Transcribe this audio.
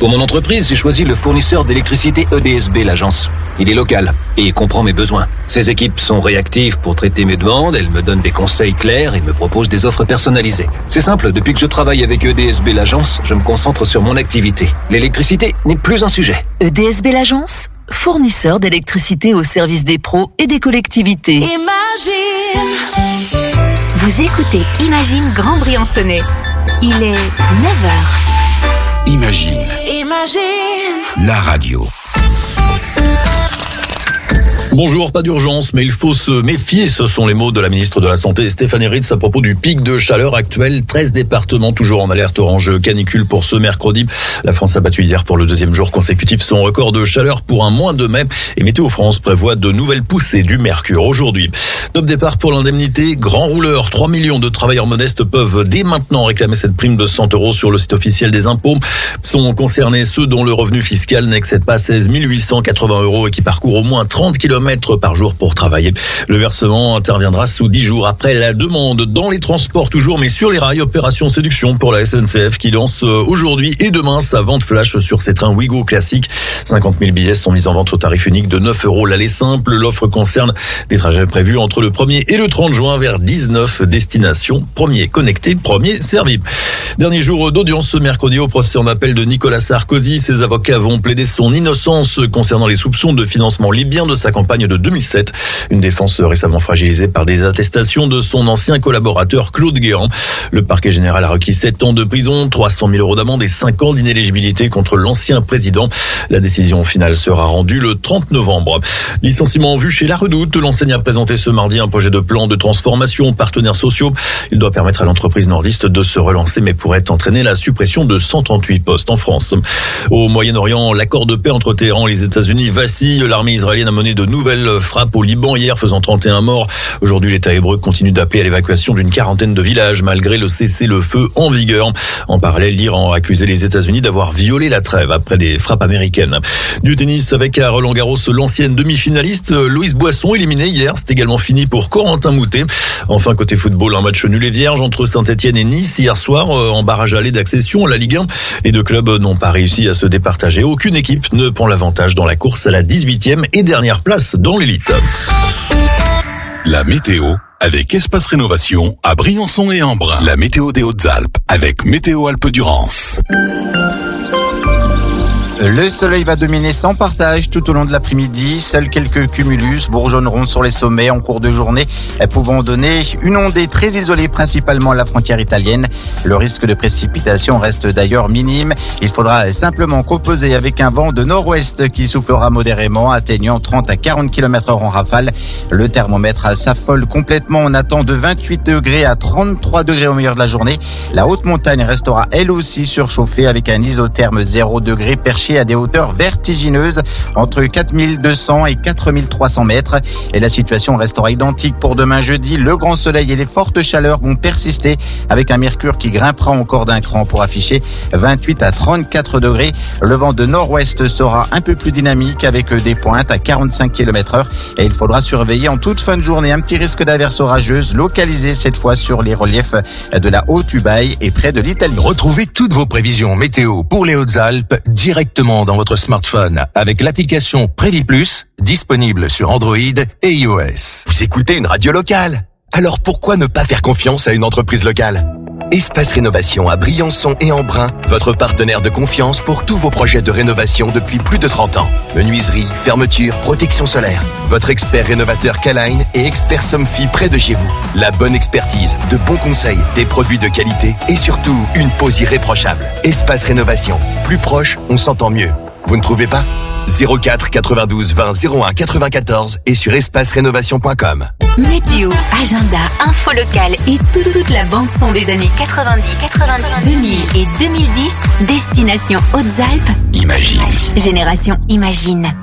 Pour mon entreprise, j'ai choisi le fournisseur d'électricité EDSB, l'agence. Il est local et il comprend mes besoins. Ses équipes sont réactives pour traiter mes demandes, elles me donnent des conseils clairs et me proposent des offres personnalisées. C'est simple, depuis que je travaille avec EDSB, l'agence, je me concentre sur mon activité. L'électricité n'est plus un sujet. EDSB, l'agence, fournisseur d'électricité au service des pros et des collectivités. Imagine. Vous écoutez Imagine Grand Briançonnais. Il est 9h. Imagine. La radio. Bonjour, pas d'urgence, mais il faut se méfier. Ce sont les mots de la ministre de la Santé, Stéphanie Ritz, à propos du pic de chaleur actuel. 13 départements toujours en alerte orange canicule pour ce mercredi. La France a battu hier pour le deuxième jour consécutif son record de chaleur pour un mois de mai. Et Météo France prévoit de nouvelles poussées du mercure aujourd'hui. Top départ pour l'indemnité grand rouleur. 3 millions de travailleurs modestes peuvent dès maintenant réclamer cette prime de 100 € sur le site officiel des impôts. Sont concernés ceux dont le revenu fiscal n'excède pas 16 880 € et qui parcourent au moins 30 km par jour pour travailler. Le versement interviendra sous 10 jours après la demande. Dans les transports toujours, mais sur les rails, opération séduction pour la SNCF qui lance aujourd'hui et demain sa vente flash sur ses trains Ouigo classiques. 50 000 billets sont mis en vente au tarif unique de 9 € l'aller simple. L'offre concerne des trajets prévus entre le 1er et le 30 juin vers 19 destinations. Premier connecté, premier servi. Dernier jour d'audience ce mercredi au procès en appel de Nicolas Sarkozy. Ses avocats vont plaider son innocence concernant les soupçons de financement libyen de sa campagne de 2007. Une défense récemment fragilisée par des attestations de son ancien collaborateur Claude Guéant. Le parquet général a requis 7 ans de prison, 300 000 € d'amende et 5 ans d'inéligibilité contre l'ancien président. La décision finale sera rendue le 30 novembre. Licenciement en vue chez La Redoute. L'enseigne a présenté ce mardi un projet de plan de transformation aux partenaires sociaux. Il doit permettre à l'entreprise nordiste de se relancer, mais pourrait entraîner la suppression de 138 postes en France. Au Moyen-Orient, l'accord de paix entre Téhéran et les États-Unis vacille. L'armée israélienne a mené de nouvelles frappes au Liban hier, faisant 31 morts. Aujourd'hui, l'État hébreu continue d'appeler à l'évacuation d'une quarantaine de villages, malgré le cessez-le-feu en vigueur. En parallèle, l'Iran a accusé les États-Unis d'avoir violé la trêve après des frappes américaines. Du tennis avec à Roland-Garros, l'ancienne demi-finaliste Louise Boisson éliminée hier. C'est également fini pour Corentin Moutet. Enfin, côté football, un match nul et vierge entre Saint-Etienne et Nice hier soir en barrage aller d'accession à la Ligue 1. Les deux clubs n'ont pas réussi à se départager. Aucune équipe ne prend l'avantage dans la course à la 18e et dernière place dans l'élite. La météo avec Espace Rénovation à Briançon et Embrun. La météo des Hautes-Alpes avec Météo Alpes-Durance. Le soleil va dominer sans partage tout au long de l'après-midi. Seuls quelques cumulus bourgeonneront sur les sommets en cours de journée, pouvant donner une ondée très isolée, principalement à la frontière italienne. Le risque de précipitation reste d'ailleurs minime. Il faudra simplement composer avec un vent de nord-ouest qui soufflera modérément, atteignant 30 à 40 km/h en rafale. Le thermomètre s'affole complètement. On attend de 28 degrés à 33 degrés au meilleur de la journée. La haute montagne restera elle aussi surchauffée avec un isotherme 0 degré perché à des hauteurs vertigineuses entre 4200 et 4300 mètres. Et la situation restera identique pour demain jeudi. Le grand soleil et les fortes chaleurs vont persister avec un mercure qui grimpera encore d'un cran pour afficher 28 à 34 degrés. Le vent de nord-ouest sera un peu plus dynamique avec des pointes à 45 km/h et il faudra surveiller en toute fin de journée un petit risque d'averse orageuse localisée cette fois sur les reliefs de la Haute-Ubaye et près de l'Italie. Retrouvez toutes vos prévisions météo pour les Hautes-Alpes directement dans votre smartphone avec l'application Prévis Plus, disponible sur Android et iOS. Vous écoutez une radio locale? Alors pourquoi ne pas faire confiance à une entreprise locale? Espace Rénovation à Briançon et Embrun, votre partenaire de confiance pour tous vos projets de rénovation depuis plus de 30 ans. Menuiserie, fermeture, protection solaire. Votre expert rénovateur K-Line et expert Somfy près de chez vous. La bonne expertise, de bons conseils, des produits de qualité et surtout une pose irréprochable. Espace Rénovation. Plus proche, on s'entend mieux. Vous ne trouvez pas? 04 92 20 01 94 et sur espacerénovation.com. Météo, agenda, info locale et toute la bande-son des années 90, 2000 et 2010. Destination Hautes-Alpes. Imagine. Génération Imagine.